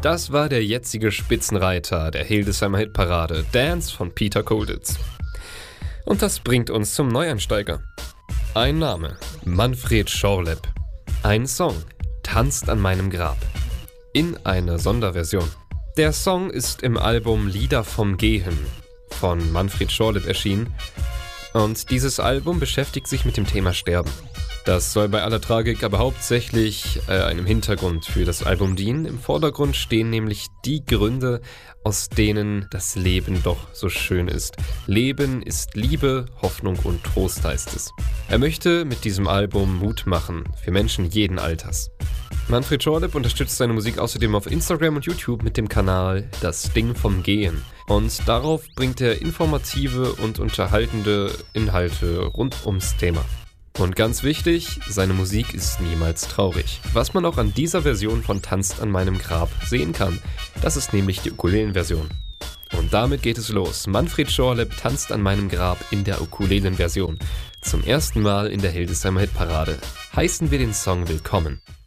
Das war der jetzige Spitzenreiter der Hildesheimer Hitparade, Dance von Peter Kolditz. Und das bringt uns zum Neueinsteiger. Ein Name, Manfred Schorlepp. Ein Song, Tanzt an meinem Grab. In einer Sonderversion. Der Song ist im Album Lieder vom Gehen von Manfred Schorlepp erschienen. Und dieses Album beschäftigt sich mit dem Thema Sterben. Das soll bei aller Tragik aber hauptsächlich einem Hintergrund für das Album dienen. Im Vordergrund stehen nämlich die Gründe, aus denen das Leben doch so schön ist. Leben ist Liebe, Hoffnung und Trost, heißt es. Er möchte mit diesem Album Mut machen für Menschen jeden Alters. Manfred Schorlepp unterstützt seine Musik außerdem auf Instagram und YouTube mit dem Kanal Das Ding vom Gehen. Und darauf bringt er informative und unterhaltende Inhalte rund ums Thema. Und ganz wichtig, seine Musik ist niemals traurig. Was man auch an dieser Version von Tanzt an meinem Grab sehen kann. Das ist nämlich die Ukulelen-Version. Und damit geht es los. Manfred Schorlepp tanzt an meinem Grab in der Ukulelen-Version. Zum ersten Mal in der Hildesheimer Hitparade. Heißen wir den Song willkommen.